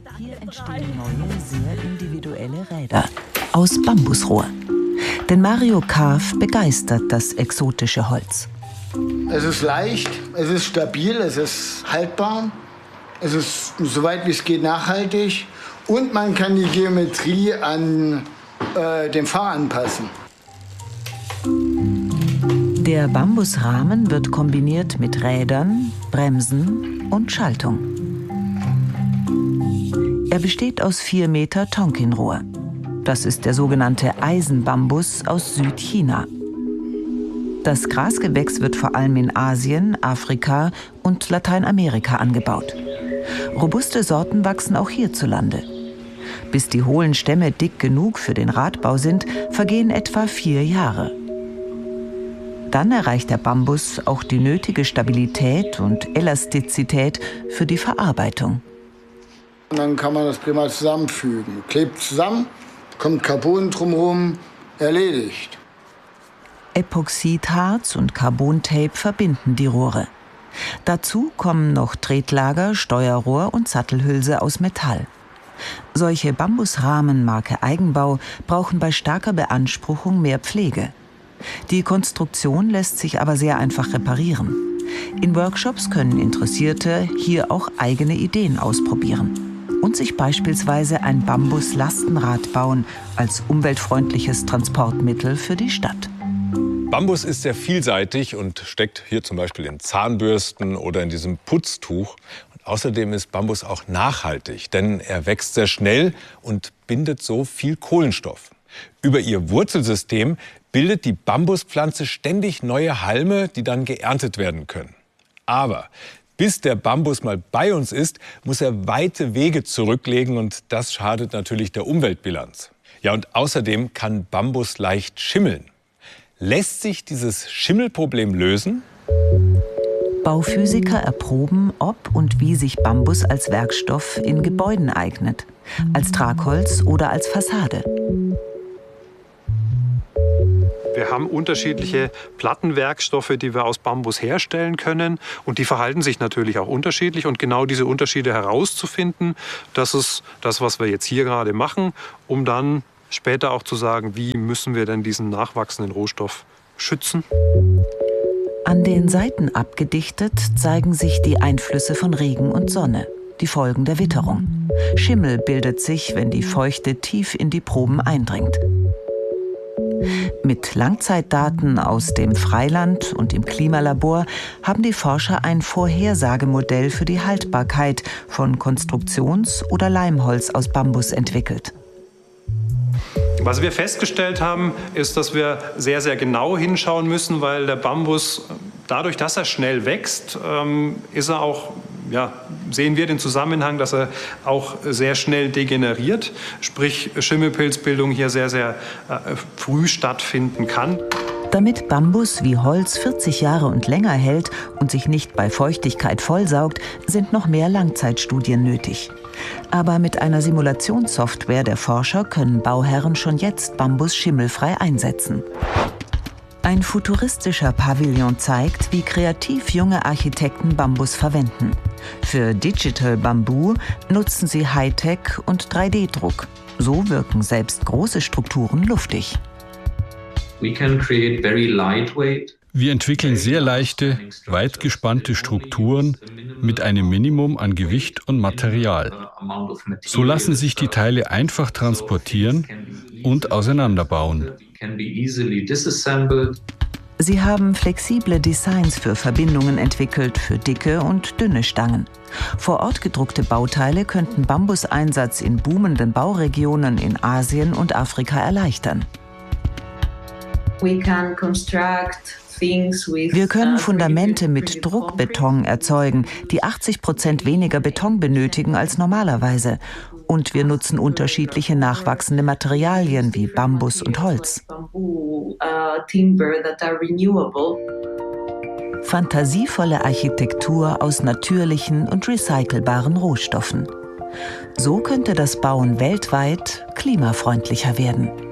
Hier entstehen neue, sehr individuelle Räder aus Bambusrohr. Denn Mario Kaaf begeistert das exotische Holz. Es ist leicht, es ist stabil, es ist haltbar, es ist soweit wie es geht nachhaltig und man kann die Geometrie an den Fahr anpassen. Der Bambusrahmen wird kombiniert mit Rädern, Bremsen und Schaltung. Er besteht aus 4 Meter Tonkinrohr. Das ist der sogenannte Eisenbambus aus Südchina. Das Grasgewächs wird vor allem in Asien, Afrika und Lateinamerika angebaut. Robuste Sorten wachsen auch hierzulande. Bis die hohlen Stämme dick genug für den Radbau sind, vergehen etwa 4 Jahre. Dann erreicht der Bambus auch die nötige Stabilität und Elastizität für die Verarbeitung. Und dann kann man das prima zusammenfügen. Klebt zusammen, kommt Carbon drumherum, erledigt. Epoxidharz und Carbontape verbinden die Rohre. Dazu kommen noch Tretlager, Steuerrohr und Sattelhülse aus Metall. Solche Bambusrahmen Marke Eigenbau brauchen bei starker Beanspruchung mehr Pflege. Die Konstruktion lässt sich aber sehr einfach reparieren. In Workshops können Interessierte hier auch eigene Ideen ausprobieren und sich beispielsweise ein Bambus-Lastenrad bauen als umweltfreundliches Transportmittel für die Stadt. Bambus ist sehr vielseitig und steckt hier zum Beispiel in Zahnbürsten oder in diesem Putztuch. Und außerdem ist Bambus auch nachhaltig, denn er wächst sehr schnell und bindet so viel Kohlenstoff. Über ihr Wurzelsystem bildet die Bambuspflanze ständig neue Halme, die dann geerntet werden können. Aber bis der Bambus mal bei uns ist, muss er weite Wege zurücklegen und das schadet natürlich der Umweltbilanz. Ja, und außerdem kann Bambus leicht schimmeln. Lässt sich dieses Schimmelproblem lösen? Bauphysiker erproben, ob und wie sich Bambus als Werkstoff in Gebäuden eignet, als Tragholz oder als Fassade. Wir haben unterschiedliche Plattenwerkstoffe, die wir aus Bambus herstellen können. Und die verhalten sich natürlich auch unterschiedlich. Und genau diese Unterschiede herauszufinden, das ist das, was wir jetzt hier gerade machen, um dann später auch zu sagen, wie müssen wir denn diesen nachwachsenden Rohstoff schützen. An den Seiten abgedichtet zeigen sich die Einflüsse von Regen und Sonne, die Folgen der Witterung. Schimmel bildet sich, wenn die Feuchte tief in die Proben eindringt. Mit Langzeitdaten aus dem Freiland und im Klimalabor haben die Forscher ein Vorhersagemodell für die Haltbarkeit von Konstruktions- oder Leimholz aus Bambus entwickelt. Was wir festgestellt haben, ist, dass wir sehr, sehr genau hinschauen müssen, weil der Bambus, dadurch, dass er schnell wächst, ist er auch, sehen wir den Zusammenhang, dass er auch sehr schnell degeneriert, sprich Schimmelpilzbildung hier sehr, sehr früh stattfinden kann. Damit Bambus wie Holz 40 Jahre und länger hält und sich nicht bei Feuchtigkeit vollsaugt, sind noch mehr Langzeitstudien nötig. Aber mit einer Simulationssoftware der Forscher können Bauherren schon jetzt Bambus schimmelfrei einsetzen. Ein futuristischer Pavillon zeigt, wie kreativ junge Architekten Bambus verwenden. Für Digital Bamboo nutzen sie Hightech und 3D-Druck. So wirken selbst große Strukturen luftig. Wir entwickeln sehr leichte, weit gespannte Strukturen mit einem Minimum an Gewicht und Material. So lassen sich die Teile einfach transportieren und auseinanderbauen. Sie haben flexible Designs für Verbindungen entwickelt, für dicke und dünne Stangen. Vor Ort gedruckte Bauteile könnten Bambuseinsatz in boomenden Bauregionen in Asien und Afrika erleichtern. Wir können Fundamente mit Druckbeton erzeugen, die 80% weniger Beton benötigen als normalerweise. Und wir nutzen unterschiedliche nachwachsende Materialien wie Bambus und Holz. Fantasievolle Architektur aus natürlichen und recycelbaren Rohstoffen. So könnte das Bauen weltweit klimafreundlicher werden.